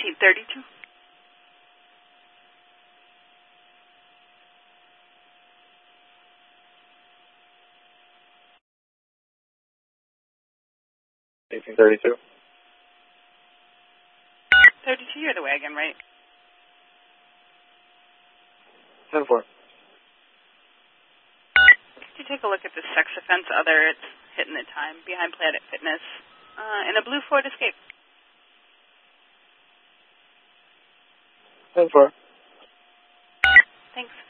1832. $18.32. 32, you're the wagon, right? 10-4. Could you take a look at the sex offense other? It's hitting the time behind Planet Fitness in a blue Ford Escape. 10-4. Thanks.